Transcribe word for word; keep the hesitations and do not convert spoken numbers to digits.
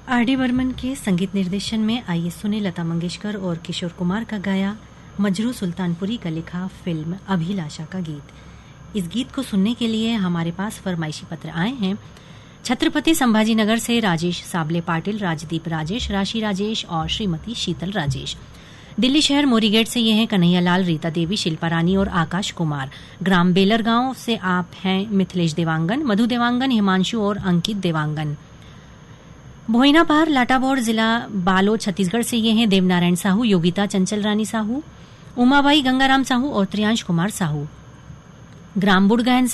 R D Burman के संगीत निर्देशन में आइए सुने लता मंगेशकर और किशोर कुमार का गाया, मजरू सुल्तानपुरी का लिखा फिल्म अभिलाषा का गीत। इस गीत को सुनने के लिए हमारे पास फरमाइशी पत्र आए हैं। छत्रपति संभाजीनगर से राजेश साबले पाटिल, राजदीप राजेश, राशि राजेश और श्रीमती शीतल राजेश। दिल्ली शहर मोरीगेट से ये हैं कन्हैया लाल, रीता देवी, शिल्पा रानी और आकाश कुमार। ग्राम बेलर गांव से आप हैं मिथिलेश देवांगन, मधु देवांगन, हिमांशु और अंकित देवांगन। भोइनापार लाटाबोर जिला बालोद छत्तीसगढ़ से ये हैं देवनारायण साहू, योगिता चंचल रानी साहू, उमाबाई गंगाराम साहू और त्रियांश कुमार साहू। ग्राम बुड़गहन